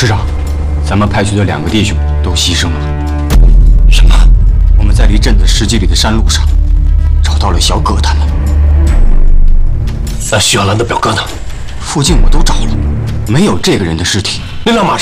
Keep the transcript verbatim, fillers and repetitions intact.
师长，咱们派去的两个弟兄都牺牲了。 什么？ 我们在离镇子十几里的山路上找到了小葛他们。 那徐小兰的表哥呢？ 附近我都找了，没有这个人的尸体。 那辆马